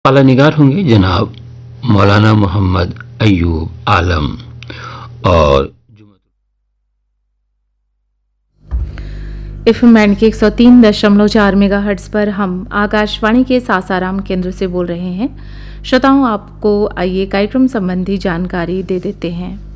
पालानिगार होंगे जनाब मौलाना मोहम्मद अयूब आलम। और एफएम बैंड के 103.4 मेगाहर्ट्ज़ पर हम आकाशवाणी के सासाराम केंद्र से बोल रहे हैं। श्रोताओं, आपको आइए कार्यक्रम संबंधी जानकारी दे देते हैं।